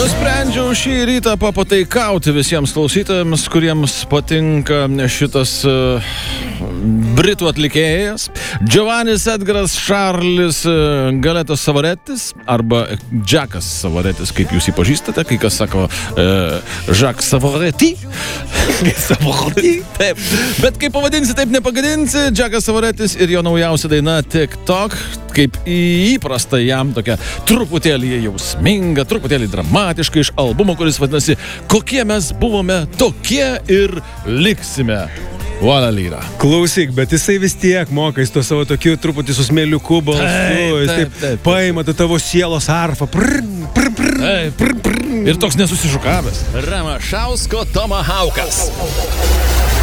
Nusprendžiau šį rytą papataikauti visiems klausytojams, kuriems patinka šitas britų atlikėjas. Giovannis Edgaras Charles Galetas Savaretis arba Džakas Savaretis, kaip jūs jį pažįstate, kai kas sako Jacques Savareti. Taip. Bet kaip pavadinsi, taip nepagadinsi. Džakas Savaretis ir jo naujausia daina TikTok, kaip įprasta jam tokia truputėlį jausminga, truputėlį dramatiška iš albumo, kuris vadinasi Kokie mes buvome, tokie ir liksime. Voila lyra. Klausyk, bet jisai vis tiek moka, jis to savo tokiu truputį su smėliuku balsu, jis taip paima tavo sielos arfą. Ir toks nesusišukavęs. Ramašausko Tomahawkas.